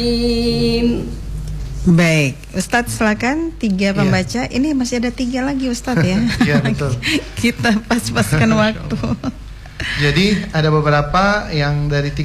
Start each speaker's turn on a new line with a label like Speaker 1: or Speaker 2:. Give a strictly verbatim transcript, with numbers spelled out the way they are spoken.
Speaker 1: Baik, Ustadz silakan tiga pembaca. Iya. Ini masih ada tiga lagi Ustadz ya.
Speaker 2: Iya betul.
Speaker 1: Kita pas-paskan waktu.
Speaker 2: Jadi ada beberapa yang dari